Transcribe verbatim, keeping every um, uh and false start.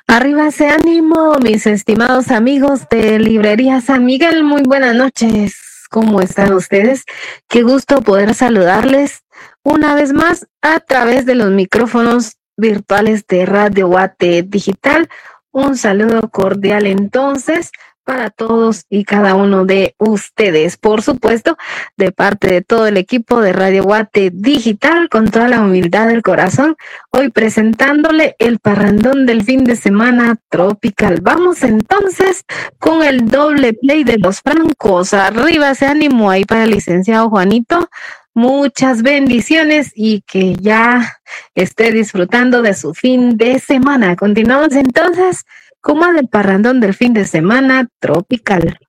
Arriba ese ánimo, mis estimados amigos de Librería San Miguel, muy buenas noches. ¿Cómo están ustedes? Qué gusto poder saludarles una vez más a través de los micrófonos virtuales de Radio Guate Digital. Un saludo cordial entonces para todos y cada uno de ustedes, por supuesto, de parte de todo el equipo de Radio Guate Digital, con toda la humildad del corazón, hoy presentándole el parrandón del fin de semana tropical. Vamos entonces con el doble play de los francos. Arriba ese ánimo ahí para el licenciado Juanito. Muchas bendiciones y que ya esté disfrutando de su fin de semana. Continuamos entonces como del parrandón del fin de semana tropical.